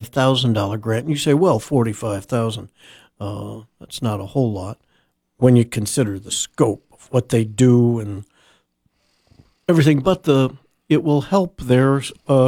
$45,000 grant. And you say, well, $45,000, that's not a whole lot when you consider the scope of what they do and everything. But it will help their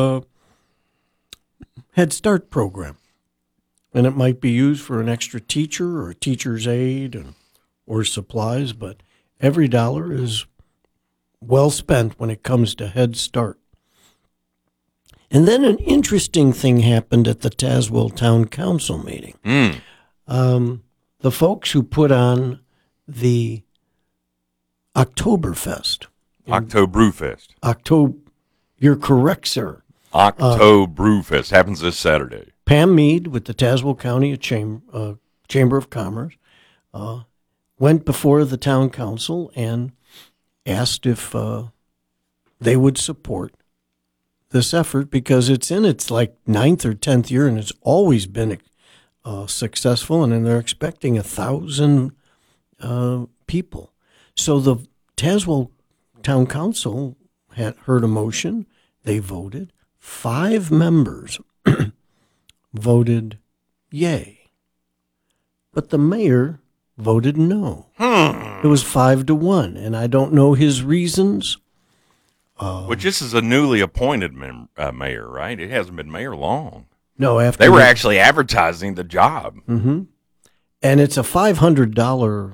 Head Start program. And it might be used for an extra teacher or a teacher's aide or supplies, but every dollar is well spent when it comes to Head Start. And then an interesting thing happened at the Tazewell Town Council meeting. The folks who put on the Oktoberfest. Oktoberfest. You're correct, sir. Oktoberfest happens this Saturday. Pam Mead with the Tazewell County Chamber of Commerce went before the town council and asked if they would support this effort because it's in its like 9th or 10th year and it's always been successful, and then they're expecting 1,000 people. So the Tazewell Town Council had heard a motion. They voted. 5 members voted yay, but the mayor voted no. It was 5-1, and I don't know his reasons. Which this is a newly appointed mayor, right? It hasn't been mayor long. No, they were actually advertising the job. Mm-hmm. And it's a $500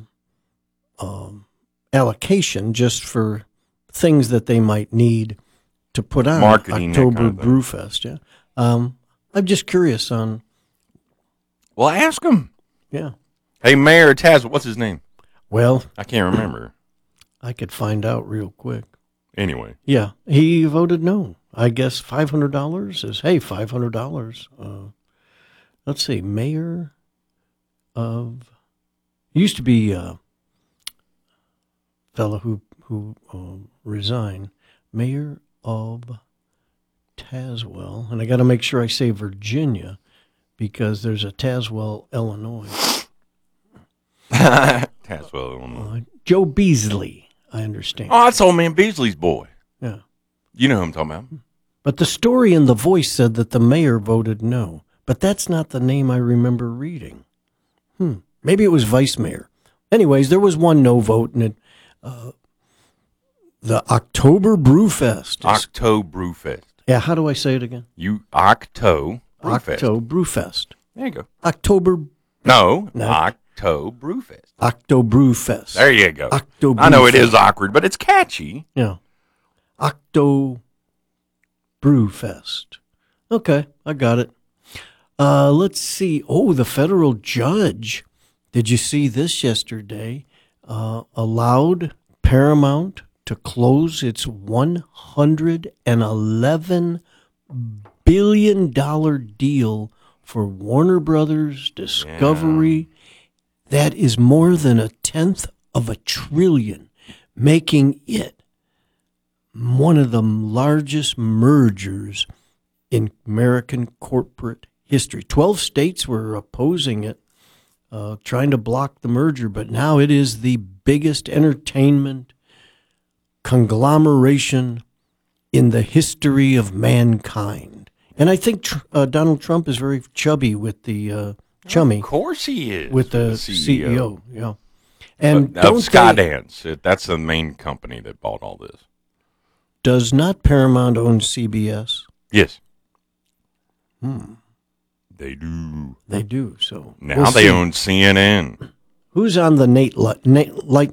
allocation just for things that they might need to put on marketing, October Brewfest. Yeah, I'm just curious on. Well, ask him. Yeah. Hey, Mayor Tazewell, what's his name? Well, I can't remember. I could find out real quick. Anyway. Yeah, he voted no. I guess $500 is, hey, $500. Let's see, mayor of, used to be a fellow who resigned, mayor of Tazewell. And I got to make sure I say Virginia because there's a Tazewell, Illinois. Tazewell, Illinois. Joe Beasley. I understand. Oh, that's old man Beasley's boy. Yeah. You know who I'm talking about. But the story in The Voice said that the mayor voted no. But that's not the name I remember reading. Maybe it was vice mayor. Anyways, there was one no vote, and the October Brewfest. Oktoberfest. Yeah, how do I say it again? Oktoberfest. Oktoberfest. There you go. October. No. Oktoberfest. Oktoberfest. There you go. Oktoberfest. I know it is awkward, but it's catchy. Yeah. Oktoberfest. Okay, I got it. Let's see. Oh, the federal judge. Did you see this yesterday? Allowed Paramount to close its $111 billion deal for Warner Brothers Discovery. Yeah. That is more than 1/10 of $1 trillion, making it one of the largest mergers in American corporate history. 12 states were opposing it, trying to block the merger, but now it is the biggest entertainment conglomeration in the history of mankind. And I think Donald Trump is very chubby with the chummy. Of course he is. With the CEO. Yeah. And Skydance. That's the main company that bought all this. Does not Paramount own CBS? Yes. They do. They do. So now they own CNN. Who's on the late night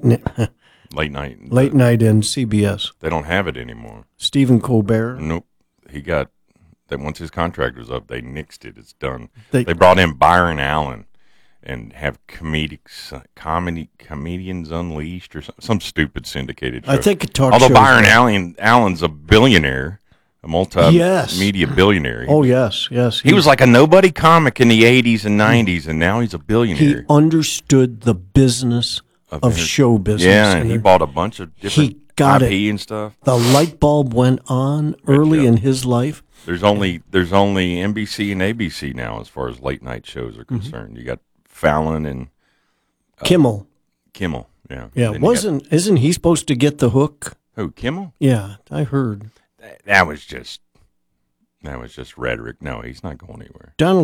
in CBS? They don't have it anymore. Stephen Colbert. Nope. He got that once his contract was up. They nixed it. It's done. They brought in Byron Allen and have comedians unleashed or some stupid syndicated show. I think it talks. Although Byron Allen's a billionaire. A multi-media billionaire. Oh, yes. He was like a nobody comic in the 80s and 90s, and now he's a billionaire. He understood the business of show business. Yeah, and he bought a bunch of different IP and stuff. The light bulb went on early in his life. There's only NBC and ABC now as far as late night shows are concerned. You got Fallon and Kimmel. Kimmel, yeah. Yeah, isn't he supposed to get the hook? Who, Kimmel? Yeah, I heard. That was just rhetoric. No, he's not going anywhere. Donald